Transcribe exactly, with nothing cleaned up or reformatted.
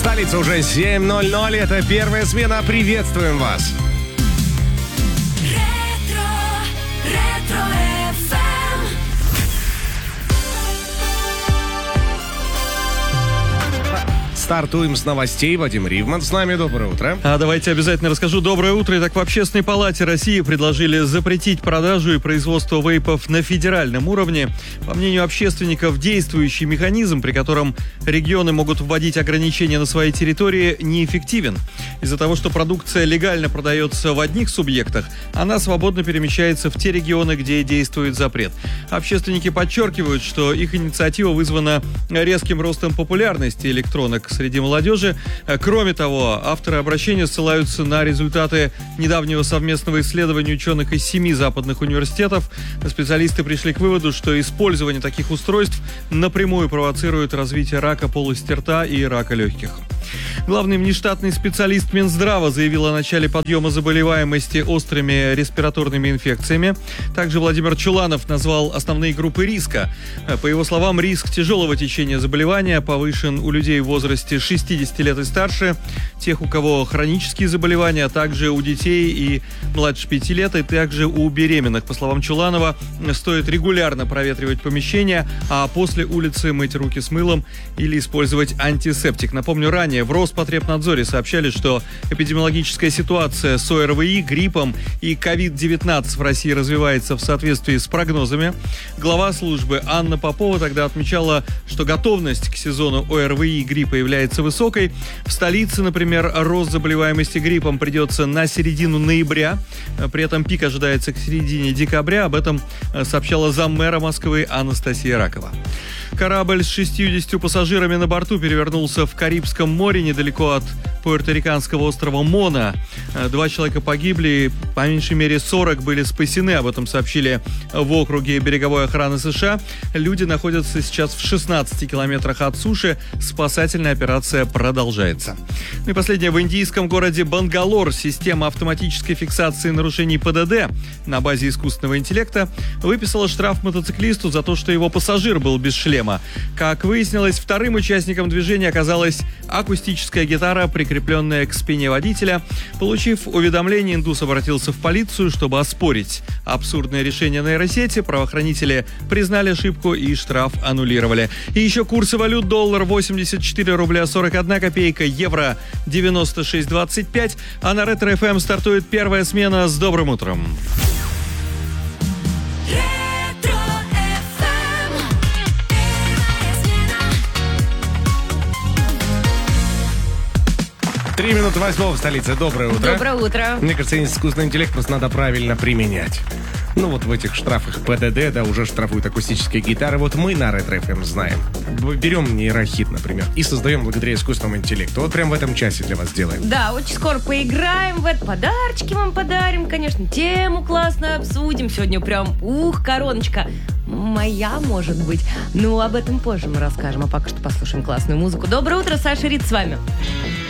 Столица уже семь ноль ноль. Это первая смена. Приветствуем вас. Ретро, ретро эф эм. Стартуем с новостей. Вадим Ривман с нами. Доброе утро. А давайте обязательно расскажу. Доброе утро. Итак, в Общественной палате России предложили запретить продажу и производство вейпов на федеральном уровне. По мнению общественников, действующий механизм, при котором регионы могут вводить ограничения на своей территории, неэффективен. Из-за того, что продукция легально продается в одних субъектах, она свободно перемещается в те регионы, где действует запрет. Общественники подчеркивают, что их инициатива вызвана резким ростом популярности электронок среди молодежи. Кроме того, авторы обращения ссылаются на результаты недавнего совместного исследования ученых из семи западных университетов. Специалисты пришли к выводу, что использование таких устройств напрямую провоцирует развитие рака полости рта и рака легких. Главный внештатный специалист Минздрава заявил о начале подъема заболеваемости острыми респираторными инфекциями. Также Владимир Чуланов назвал основные группы риска. По его словам, риск тяжелого течения заболевания повышен у людей в возрасте шестидесяти лет и старше, тех, у кого хронические заболевания, а также у детей и младше пяти лет, и также у беременных. По словам Чуланова, стоит регулярно проветривать помещения, а после улицы мыть руки с мылом или использовать антисептик. Напомню, ранее в Роспотребнадзоре сообщали, что эпидемиологическая ситуация с о эр ви и, гриппом и ковид девятнадцать в России развивается в соответствии с прогнозами. Глава службы Анна Попова тогда отмечала, что готовность к сезону о эр ви и гриппа является высокой. В столице, например, рост заболеваемости гриппом придется на середину ноября. При этом пик ожидается к середине декабря. Об этом сообщала заммэра Москвы Анастасия Ракова. Корабль с шестьюдесятью пассажирами на борту перевернулся в Карибском море недалеко от пуэрториканского острова Мона. Два человека погибли, по меньшей мере сорок были спасены. Об этом сообщили в округе береговой охраны США. Люди находятся сейчас в шестнадцати километрах от суши. Спасательная операция продолжается. Ну и последнее. В индийском городе Бангалор система автоматической фиксации нарушений пэ дэ дэ на базе искусственного интеллекта выписала штраф мотоциклисту за то, что его пассажир был без шлема. Как выяснилось, вторым участником движения оказалась акустическая гитара, прикрепленная к спине водителя. Получив уведомление, индус обратился в полицию, чтобы оспорить абсурдное решение нейросети. Правоохранители признали ошибку и штраф аннулировали. И еще курсы валют: доллар восемьдесят четыре рубля сорок одна копейка, евро девяносто шесть двадцать пять. А на Ретро эф эм стартует первая смена. С добрым утром! Три минуты восьмого в столице. Доброе утро. Доброе утро. Мне кажется, искусственный интеллект просто надо правильно применять. Ну вот в этих штрафах пэ дэ дэ, да, уже штрафуют акустические гитары. Вот мы на Ретро эф эм знаем. Берем нейрохит, например, и создаем благодаря искусственному интеллекту. Вот прям в этом часе для вас делаем. Да, очень скоро поиграем в это. Подарочки вам подарим, конечно. Тему классно обсудим. Сегодня прям, ух, короночка моя, может быть. Ну, об этом позже мы расскажем. А пока что послушаем классную музыку. Доброе утро, Саша Рид с вами.